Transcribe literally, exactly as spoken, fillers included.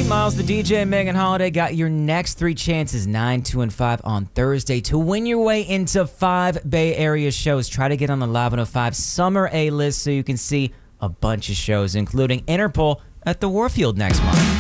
Miles, the D J, and Megan Holiday got your next three chances, nine, two, and five on Thursday to win your way into five Bay Area shows. Try to get on the Live one oh five Summer A-List so you can see a bunch of shows, including Interpol at the Warfield next month.